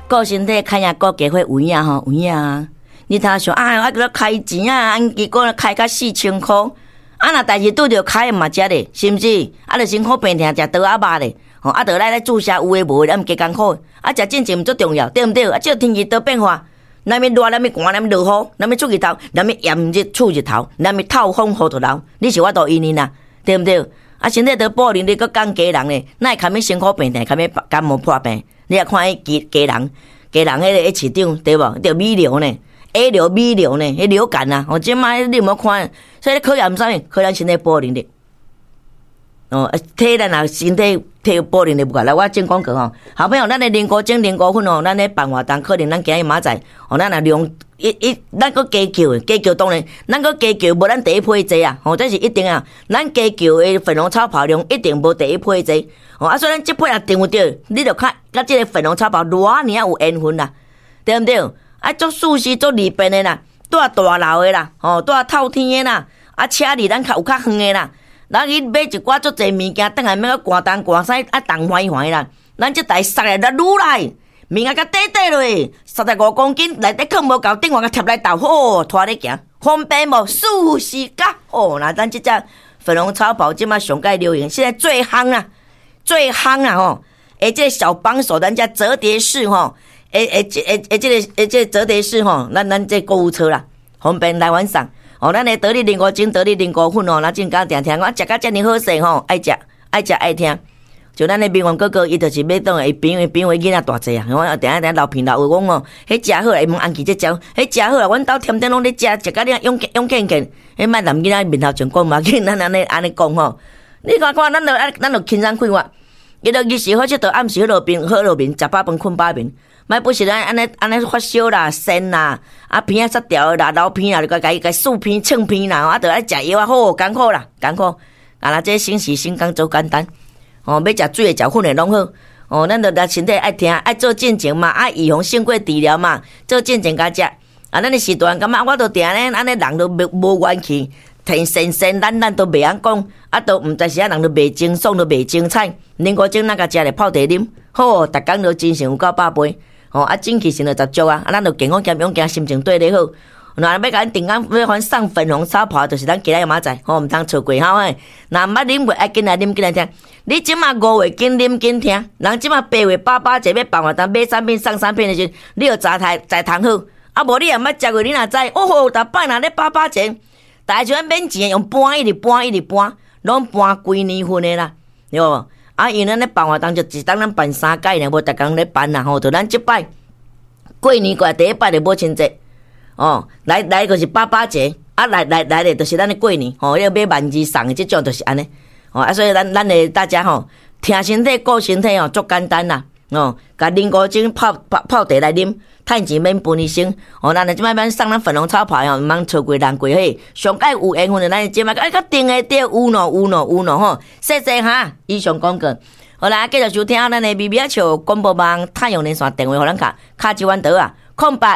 顾身体开呀顾家伙有影吼，有影啊！你通想啊，我叫开钱啊，结果开到4000块，啊若代志拄着开嘛遮咧，是毋是？啊，着辛苦病痛食刀啊肉咧，吼，啊，着来注射有诶无诶，啊，毋加艰苦，啊，食进前毋足重要，对毋对？啊，即天气多变化，咱要热，咱要寒，咱要落雨，咱要出日头，咱要炎日出日头，咱要透风雨就流，你是我都因因啊，对毋对？啊，身体得保龄，你搁讲家人咧，哪会堪要辛苦病痛，堪要感冒破病？你也看迄家人迄个市长对无？着米流呢，A 流、米流呢，迄流感啊！我即摆你有冇看？所以考验啥物？考验身体保龄力。哦，体咱啊，身体体保龄力不够。来，我先讲过吼，好朋友，咱的灵果精、灵果粉哦，咱咧办活动，可能咱今日明仔，哦，咱啊量咱搁加叫当然，咱搁加叫无咱第一批济啊，哦，这是一定啊，咱加叫的粉红炒泡量一定无第一批济。哦，啊，所以咱即批也定有着，你着看甲即个粉红炒泡偌尔有缘分啦，对毋对？啊，做舒适做利便的啦，住大楼的啦，哦，住透天的啦，啊，车离咱较有较远的啦，咱去买一寡足侪物件，等下要个寒东寒西啊，东欢欢啦，咱即台塞来咱愈来，面啊甲短短落，35公斤，内底放无够，顶外甲贴来倒，吼，拖咧行，方便无？舒适甲，哦，那咱即只粉红炒泡即马上界流行，现在最夯啦。最夯啦吼！即个小帮手，咱遮折叠式吼，即个折叠式吼，咱这购物车啦，方便来玩赏。哦，咱的得力灵果精、得力灵果粉哦，咱正讲定听，我食甲遮尔好势吼，爱食爱听。就咱的明王哥哥，伊就是要当伊变为囡仔大济啊！我定老骗老话讲哦，迄食好啦，伊问安琪这招，迄食好啦，阮兜天天拢咧食甲你勇健，迄卖男囡仔面头前讲嘛，紧咱安尼讲吼。你看，咱就轻松快活。伊就日时好佚佗，暗时好落眠，食饱饭困饱眠。莫不是咱安尼发烧啦、痠啦，啊鼻啊塞掉啦、流鼻啦，就甲漱鼻、蹭鼻啦，啊，着爱食药啊，好艰苦啦，艰苦。啊，那这省时省工做简单。哦，要食水的、食粉的拢好。哦，咱着咱身体爱听，爱做进前嘛，爱预防胜过治疗嘛，做进前甲食。啊，咱的时段感觉我都定咧，安尼人都无元气。天神，咱都袂晓讲，啊，都毋知是啊，人都袂清爽，都袂精彩。灵果精咱甲食咧泡茶啉，好，逐工都精神有够百倍。吼，啊，精气神就十足啊，啊，咱就健康健勇健，心情对咧好。若要甲咱定岗要番送粉红炒泡，就是咱今日明仔，吼，毋通错过吼嘿。若毋捌啉过，爱紧来啉，紧来听。你即马5月紧啉紧听，人即马8月8节要办活动，买产品送产品的时，你要在通好。啊，无你也毋捌食过，你若知，哦吼，逐摆若咧8节。大家像免钱用搬，一直搬，拢搬规年份的啦，对无？啊，因咱咧办活动就一当咱办3届呢，无逐工咧办啦吼。就咱即摆过年过第一摆就母亲节，哦，来就是8节，啊来咧就是咱咧过年，吼，要买万字送的即种就是安尼，哦，啊，所以咱的大家吼，听身体顾身体哦，足简单啦，哦，甲灵果精泡茶来啉。趁钱免分医生，哦，咱即摆免送咱粉红炒派哦，毋通错过人过嘿。上届有缘分的，咱即摆较定的对，有喏吼，谢谢哈。以上讲过，好啦，继续收听咱的微微笑广播网太阳连线电话，互咱卡一弯刀啊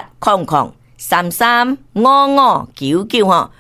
，0800335599吼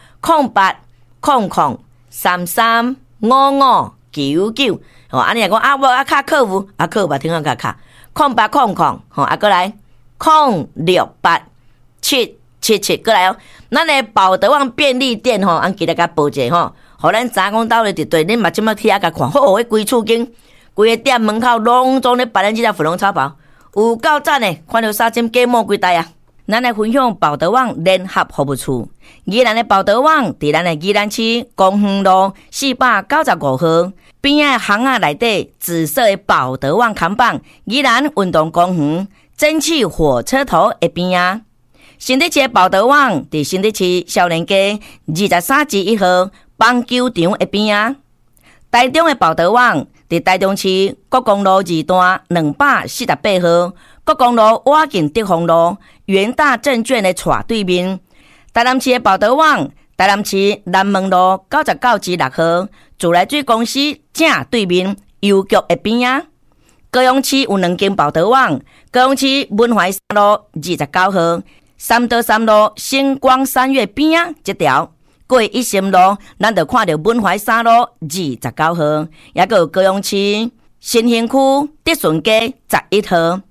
，0800335599，哦，安尼来讲啊，我卡客服啊，客服听讲卡0800吼，啊，过来。0687777过来哦，咱的宝德旺便利店吼，俺记得甲报者吼，互咱查讲到咧伫对，恁嘛即马去遐甲看，好，迄规厝间，规个店门口拢总咧摆咱即只粉红炒包，有够赞诶，看到3针芥末几袋啊！咱来分享宝德旺联合服务处，宜兰的宝德旺伫咱的宜兰市公园路495号边仔巷仔内底紫色的宝德旺看板，宜兰运动公园。蒸汽火车头一边啊，新竹市宝德旺伫新竹市少年街23-1号棒球场一边啊。台中的宝德旺伫台中市国公路2段248号，国公路瓦近德丰路元大证券的斜对面。台南市的宝德旺，台南市南门路99-6号自来水公司正对面邮局一边啊。高雄市有2间宝德旺，高雄市文怀三路29号、三德三路星光三月边啊，这条过一心路，咱就看到文怀三路29号，也有高雄市新兴区德顺街11号。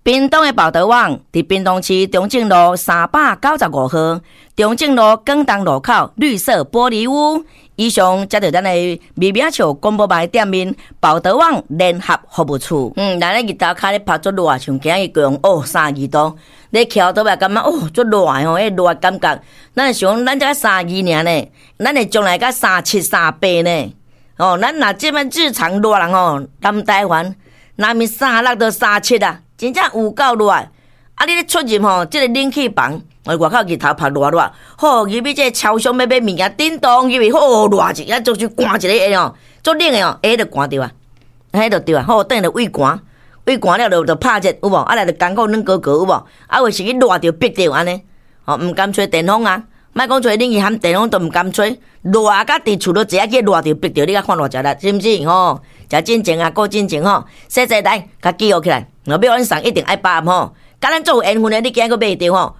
屏东的报道网伫屏东市中正路395号，中正路广东路口绿色玻璃屋。以上接到咱的微名笑广播台店面报道网联合服务处。咱咧日头开咧拍足热，像今日讲32度，你翘倒来感觉足热吼，迄热感觉，咱想咱才32尔呢，咱会将来到37、38呢。咱若即摆日常热人南台湾，那面36到37啊，真正有够热。你咧出入即个冷气房。外口日头晒热热，好入去这超商要买物件，叮咚入去，好热一下，就是寒一个下足冷的下就寒着啊，迄就对啊，好等下就胃寒，胃寒了就拍热有无？来就艰苦软高高有无？或是去热着逼着安尼，毋甘吹电风啊，莫讲吹冷气含电风都毋甘吹，热甲伫厝都坐啊去热着逼着，你甲看偌食力，是毋是？食进前啊，过进前细细来，甲记录起来，要阮送一定爱把握甲咱做有缘分的，你今个买着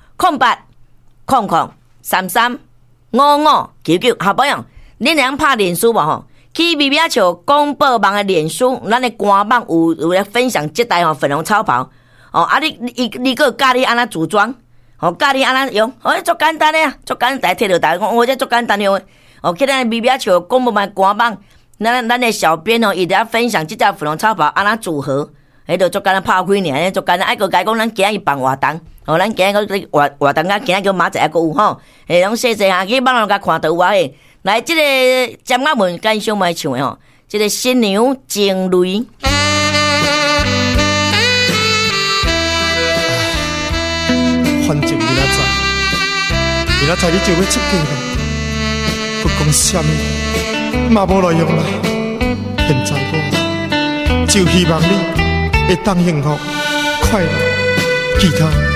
0800335599，好朋友，恁能拍脸书无去微名笑广播网的脸书，咱的官网有咧分享即台粉红超跑你个教你安怎组装，教你安怎用，足简单的啊，足简单摕到台，我这足简单用去咱的微名笑广播网官网，咱的小编伊在分享即只粉红超跑安怎组合。迄就足简单拍开尔，足简单。爱个甲讲，咱今日办活动，咱今日活动啊，今日叫明仔还佫有拢细细下去网络甲看到有诶。来，即个尖仔文跟小妹唱诶即个新娘情泪。 反正明仔载你就要出嫁咯，不讲啥物，嘛无路用啦。现在我就希望你。会当幸福、快乐，其他